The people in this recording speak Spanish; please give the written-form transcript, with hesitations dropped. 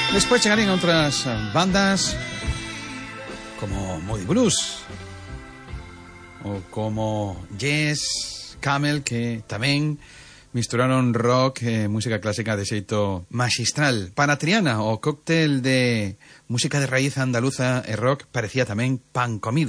Después llegarían otras bandas como Moody Blues o como Yes, Camel, que tamén misturaron rock e música clásica de xeito maxistral. Para Triana, o cóctel de música de raíz andaluza e rock parecía tamén pan comido.